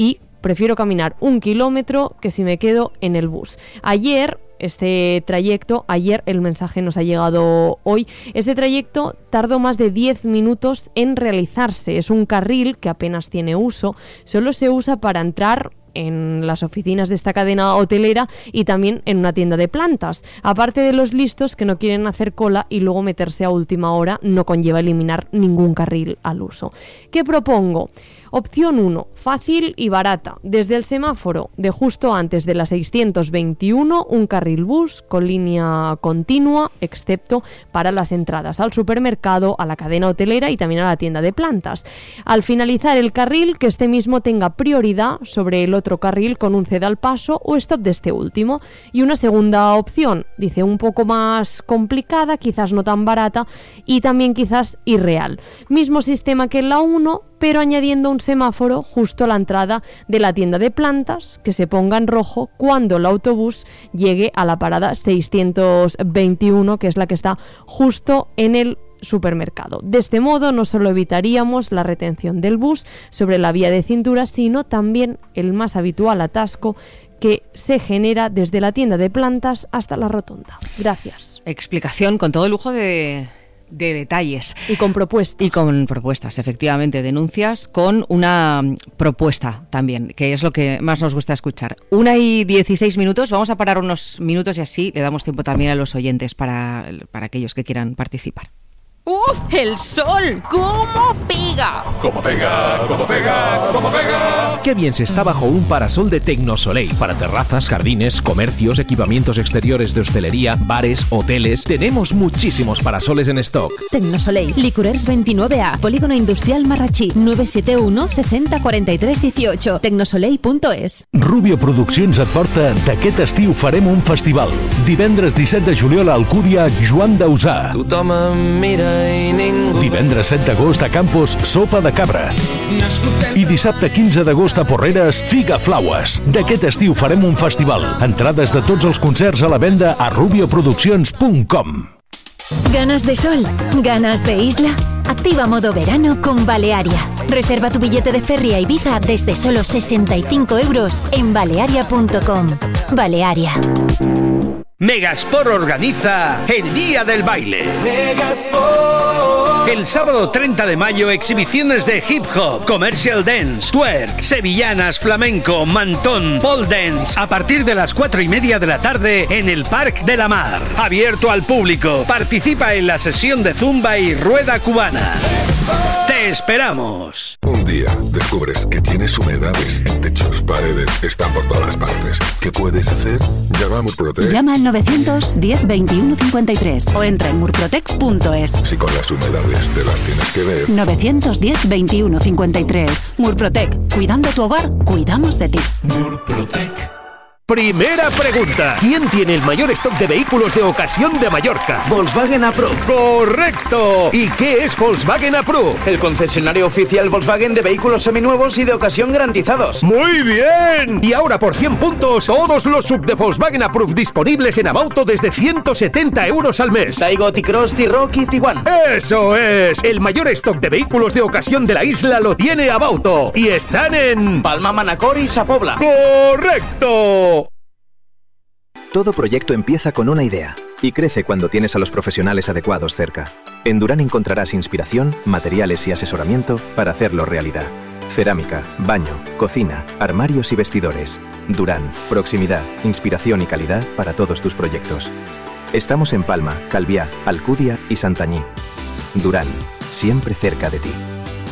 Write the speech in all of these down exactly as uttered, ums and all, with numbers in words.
y prefiero caminar un kilómetro que si me quedo en el bus. Ayer, este trayecto, ayer el mensaje nos ha llegado hoy, este trayecto tardó más de diez minutos en realizarse. Es un carril que apenas tiene uso, solo se usa para entrar en las oficinas de esta cadena hotelera y también en una tienda de plantas. Aparte de los listos que no quieren hacer cola y luego meterse a última hora, no conlleva eliminar ningún carril al uso. ¿Qué propongo? Opción uno, fácil y barata. Desde el semáforo de justo antes de la seiscientos veintiuno, un carril bus con línea continua, excepto para las entradas al supermercado, a la cadena hotelera y también a la tienda de plantas. Al finalizar el carril, que este mismo tenga prioridad sobre el otro carril con un ceda al paso o stop de este último. Y una segunda opción, dice un poco más complicada, quizás no tan barata y también quizás irreal. Mismo sistema que en la uno, pero añadiendo un semáforo justo a la entrada de la tienda de plantas que se ponga en rojo cuando el autobús llegue a la parada seiscientos veintiuno, que es la que está justo en el supermercado. De este modo no solo evitaríamos la retención del bus sobre la vía de cintura, sino también el más habitual atasco que se genera desde la tienda de plantas hasta la rotonda. Gracias. Explicación con todo el lujo de... de detalles. Y con propuestas. Y con propuestas, efectivamente. Denuncias con una propuesta también, que es lo que más nos gusta escuchar. Una y dieciséis minutos. Vamos a parar unos minutos y así le damos tiempo también a los oyentes para, para aquellos que quieran participar. ¡Uf! ¡El sol! ¿Cómo pega? ¿Cómo pega? ¿Cómo pega? ¿Cómo pega? Qué bien se está bajo un parasol de Tecnosoleil. Para terrazas, jardines, comercios, equipamientos exteriores de hostelería, bares, hoteles. Tenemos muchísimos parasoles en stock. Tecnosoleil, Licourers veintinueve A, Polígono Industrial Marratxí, nueve siete uno, sesenta, cuarenta y tres, dieciocho, tecnosoleil punto es. Rubio Produccions et porta d'aquest estiu farem un festival. Divendres disset de juliol a Alcúdia, Joan Dausà. Tothom em mira i ningú. Divendres set d'agost a Campos, Sopa de Cabra. I dissabte quinze d'agost a Porreres, Figa Flaues. D'aquest estiu farem un festival. Entrades de tots els concerts a la venda a rubio produccions punt com. ¿Ganas de sol? ¿Ganas de isla? Activa modo verano con Balearia. Reserva tu billete de ferry a Ibiza desde solo sesenta y cinco euros en balearia punto com. Balearia. Megasport organiza el Día del Baile. Megasport. El sábado treinta de mayo, exhibiciones de hip hop, commercial dance, twerk, sevillanas, flamenco, mantón, pole dance, a partir de las cuatro y media de la tarde en el Parc de la Mar. Abierto al público. Participa en la sesión de zumba y rueda cubana. ¡Te esperamos! Un día descubres que tienes humedades en techos, paredes, están por todas partes. ¿Qué puedes hacer? Llama a Murprotec. Llama al novecientos diez veintiuno cincuenta y tres o entra en murprotec punto es. Si con las humedades te las tienes que ver. novecientos diez veintiuno cincuenta y tres. Murprotec. Cuidando tu hogar, cuidamos de ti. Murprotec. Primera pregunta. ¿Quién tiene el mayor stock de vehículos de ocasión de Mallorca? Volkswagen Approved. ¡Correcto! ¿Y qué es Volkswagen Approved? El concesionario oficial Volkswagen de vehículos seminuevos y de ocasión garantizados. ¡Muy bien! Y ahora por cien puntos, todos los sub de Volkswagen Approved disponibles en Abauto desde ciento setenta euros al mes. Taigo, T-Cross, T-Rock y Tiguan. ¡Eso es! El mayor stock de vehículos de ocasión de la isla lo tiene Abauto. Y están en... Palma, Manacor y Sapobla. ¡Correcto! Todo proyecto empieza con una idea y crece cuando tienes a los profesionales adecuados cerca. En Durán encontrarás inspiración, materiales y asesoramiento para hacerlo realidad. Cerámica, baño, cocina, armarios y vestidores. Durán, proximidad, inspiración y calidad para todos tus proyectos. Estamos en Palma, Calviá, Alcudia y Santañí. Durán, siempre cerca de ti.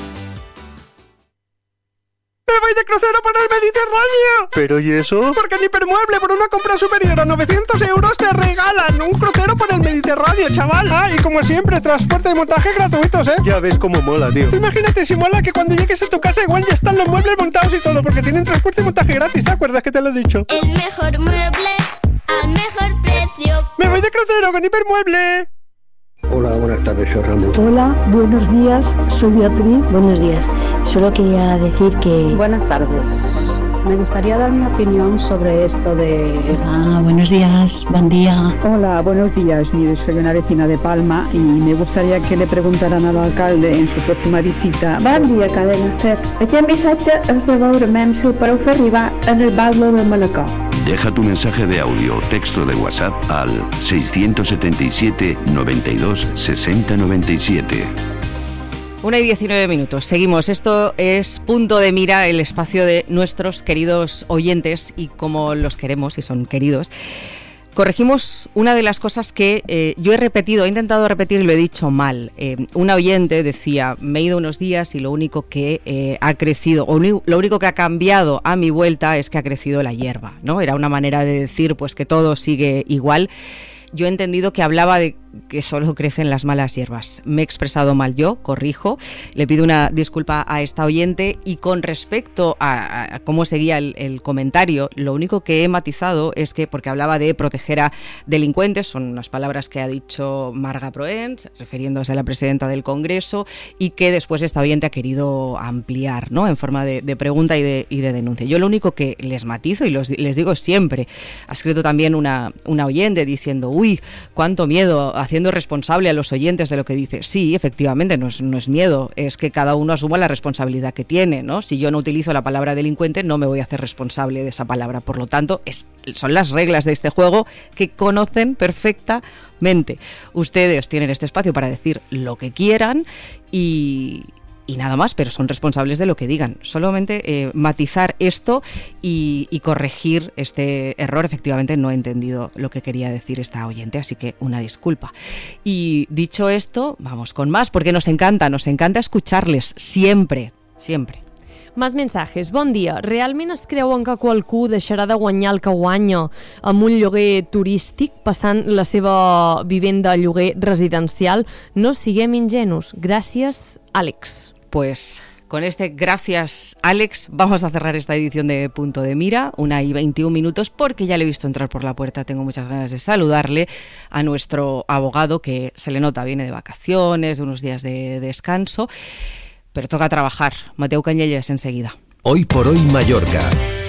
¡Me voy de crucero por el Mediterráneo! ¿Pero y eso? Porque en Hipermueble, por una compra superior a novecientos euros, te regalan un crucero por el Mediterráneo, chaval. Ah, y como siempre, transporte y montaje gratuitos, ¿eh? Ya ves cómo mola, tío. Imagínate si mola que cuando llegues a tu casa igual ya están los muebles montados y todo, porque tienen transporte y montaje gratis, ¿te acuerdas que te lo he dicho? El mejor mueble al mejor precio. ¡Me voy de crucero con Hipermueble! Hola, buenas tardes, soy Ramón. Hola, buenos días, soy Beatriz. Buenos días, solo quería decir que... Buenas tardes. Me gustaría dar mi opinión sobre esto de... Hola, buenos días, buen día. Hola, buenos días. Mire, soy una vecina de Palma y me gustaría que le preguntaran al alcalde en su próxima visita. Bon dia, cadena SER. Aquest missatge és de veure si el podeu fer arribar en el Baldo de Manacor. Deja tu mensaje de audio o texto de WhatsApp al seiscientos setenta y siete, noventa y dos, sesenta, noventa y siete. Una y diecinueve minutos. Seguimos. Esto es Punto de Mira, el espacio de nuestros queridos oyentes y como los queremos y son queridos. Corregimos una de las cosas que eh, yo he repetido, he intentado repetir y lo he dicho mal. Eh, una oyente decía, me he ido unos días y lo único que eh, ha crecido, o lo único que ha cambiado a mi vuelta es que ha crecido la hierba, ¿no? Era una manera de decir pues que todo sigue igual. Yo he entendido que hablaba de que solo crecen las malas hierbas. Me he expresado mal yo, corrijo. Le pido una disculpa a esta oyente y con respecto a, a cómo seguía el, el comentario, lo único que he matizado es que, porque hablaba de proteger a delincuentes, son unas palabras que ha dicho Marga Proens, refiriéndose a la presidenta del Congreso, y que después esta oyente ha querido ampliar, ¿no?, en forma de, de pregunta y de, y de denuncia. Yo lo único que les matizo y los, les digo siempre, ha escrito también una, una oyente diciendo, uy, cuánto miedo, haciendo responsable a los oyentes de lo que dice. Sí, efectivamente, no es, no es miedo, es que cada uno asuma la responsabilidad que tiene, ¿no? Si yo no utilizo la palabra delincuente, no me voy a hacer responsable de esa palabra. Por lo tanto, es, son las reglas de este juego que conocen perfectamente. Ustedes tienen este espacio para decir lo que quieran y... y nada más, pero son responsables de lo que digan. Solamente eh, matizar esto y, y corregir este error. Efectivamente no he entendido lo que quería decir esta oyente, así que una disculpa. Y dicho esto, vamos con más, porque nos encanta, nos encanta escucharles siempre, siempre. Más mensajes. Bon dia. Realment es creuen que qualcú deixarà de guanyar el que guanya amb un lloguer turístic passant la seva vivenda a lloguer residencial? No siguem ingenus. Gràcies, Àlex. Pues con este gracias, Alex, vamos a cerrar esta edición de Punto de Mira, una y veintiún minutos, porque ya le he visto entrar por la puerta. Tengo muchas ganas de saludarle a nuestro abogado, que se le nota, viene de vacaciones, de unos días de descanso, pero toca trabajar. Mateu Canyelles enseguida. Hoy por hoy Mallorca.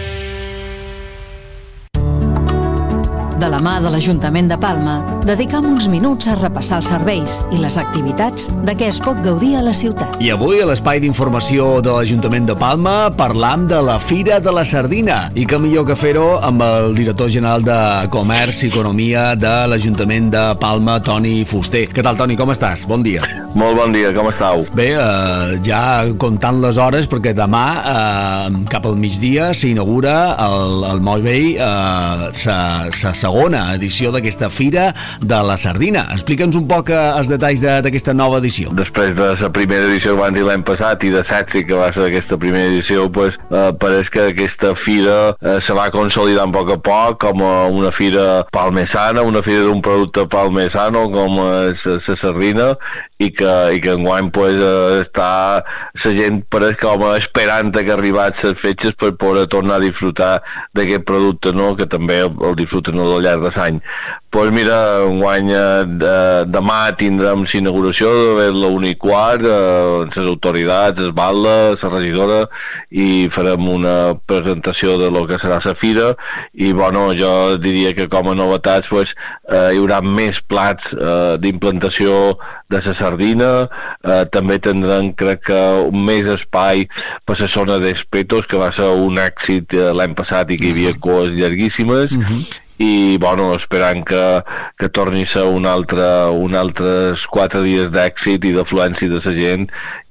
De la mà de l'Ajuntament de Palma, dedicam uns minuts a repassar els serveis i les activitats de què es pot gaudir a la ciutat. I avui a l'espai d'informació de l'Ajuntament de Palma parlam de la Fira de la Sardina. I que millor que fer-ho amb el director general de Comerç i Economia de l'Ajuntament de Palma, Toni Fuster. Què tal, Toni? Com estàs? Bon dia. Molt bon dia, com estàu? Bé, eh, ja comptant les hores, perquè demà, eh, cap al migdia, s'inaugura el, el Moll Vell, eh, sa, sa segona edició d'aquesta Fira de la Sardina. Explica'ns un poc els detalls d'aquesta nova edició. Després de la primera edició que van dir l'any passat i de setze que va ser aquesta primera edició, pues, eh, pareix que aquesta fira eh, se va consolidar a poc a poc com una fira palmesana, una fira d'un producte palmesano com és la sardina, i que, i que enguany pues, eh, està la gent pareix com esperant que arribats les fetges per poder tornar a disfrutar d'aquest producte, no?, que també el, el disfruten al llarg de l'any. Pues mira, enguany eh, demà tindrem l'inauguració de la una i quart, eh, les autoritats, es batla, la regidora, i farem una presentació de lo que serà la fira, i bueno, jo diria que com a novetats pues, eh, hi haurà més plats eh, d'implantació de la sardina, eh, també tindrem, crec que, més espai per la zona d'espetos, que va ser un èxit eh, l'any passat i que hi havia coes llarguíssimes, uh-huh. I bueno, esperant que, que torni a ser un altre, un altres quatre dies d'èxit i d'afluència de la gent,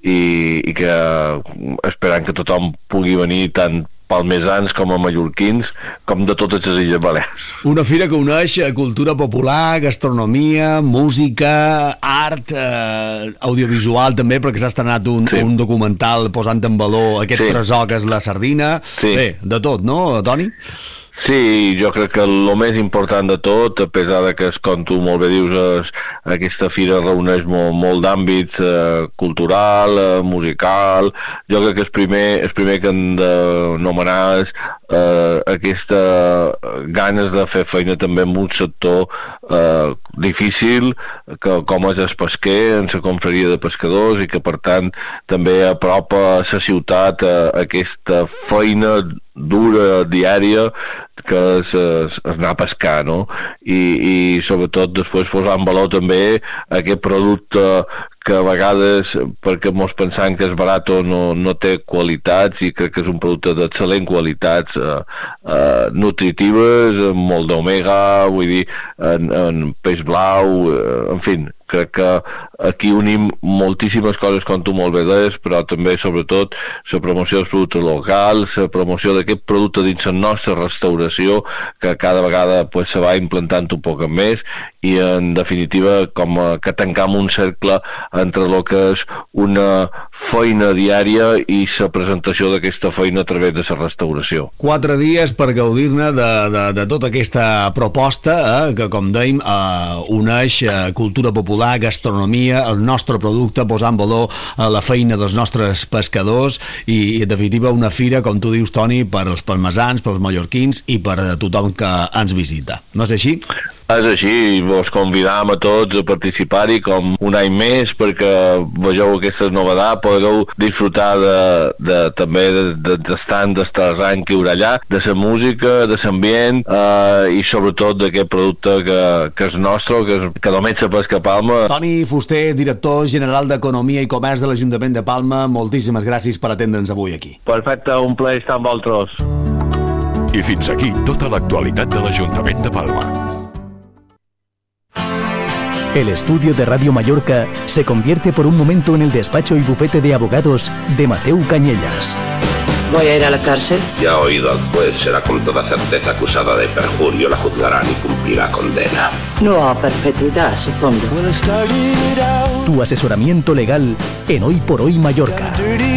i, i que esperant que tothom pugui venir tant palmesans com a mallorquins, com de totes les Illes Balears. Una fira que uneix cultura popular, gastronomia, música, art, eh, audiovisual també, perquè s'ha estrenat un, sí. un documental posant en valor aquest sí. tresor que és la sardina. Sí. Bé, de tot, no, Toni? Sí, jo crec que el més important de tot, a pesar de que, com tu molt bé dius, és, aquesta fira reuneix molt, molt d'àmbits eh, cultural, eh, musical. Jo crec que el primer, el primer que hem d'anomenar és eh, aquesta ganes de fer feina també en un sector eh, difícil, que, com és el pesquer, en la confraria de pescadors, i que per tant també apropa a la ciutat eh, aquesta feina dura, diària, que és, és, és anar a pescar, no? I, i sobretot després posar en valor també aquest producte que a vegades, perquè molts pensant que és barat o no, no té qualitats, i crec que és un producte d'excel·lent qualitats eh, eh, nutritives, amb molt d'omega, vull dir, en, en peix blau, eh, en fi, crec que aquí unim moltíssimes coses, com tu molt bé deies, però també, sobretot, la promoció dels productes locals, la promoció d'aquest producte dins la nostra restauració, que cada vegada pues, se va implantant un poc més, i en definitiva com que tancam un cercle entre el que és una feina diària i la presentació d'aquesta feina a través de la restauració. Quatre dies per gaudir-ne de, de, de tota aquesta proposta, eh, que com dèiem eh, uneix eh, cultura popular, gastronomia, el nostre producte, posar en valor eh, la feina dels nostres pescadors i, i en definitiva una fira, com tu dius, Toni, per als parmesans, pels mallorquins i per a tothom que ens visita. No és així? És així, vos convidam a tots a participar-hi com un any més perquè vegeu aquesta novetat, podeu disfrutar de, de, també d'estant de, d'estarrany que hi haurà allà, de la música, de l'ambient eh, i sobretot d'aquest producte que, que és nostre, que, és, que només se pesca a Palma. Toni Fuster, director general d'Economia i Comerç de l'Ajuntament de Palma, moltíssimes gràcies per atendre'ns avui aquí. Perfecte, un plaer estar amb vosaltres. I fins aquí tota l'actualitat de l'Ajuntament de Palma. El estudio de Radio Mallorca se convierte por un momento en el despacho y bufete de abogados de Mateu Cañellas. ¿Voy a ir a la cárcel? Ya ha oído al juez, será con toda certeza acusada de perjurio, la juzgarán y cumplirá condena. No a perpetuidad, supongo. Tu asesoramiento legal en Hoy por Hoy Mallorca.